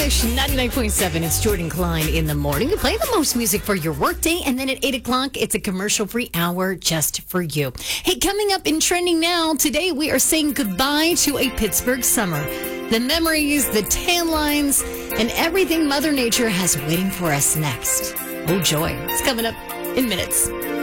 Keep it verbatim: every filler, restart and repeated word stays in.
Wish ninety-nine point seven. It's Jordan Klein in the morning. We play the most music for your workday, and then at eight o'clock, it's a commercial-free hour just for you. Hey, coming up in Trending Now, today we are saying goodbye to a Pittsburgh summer. The memories, the tan lines, and everything Mother Nature has waiting for us next. Oh, joy. It's coming up in minutes.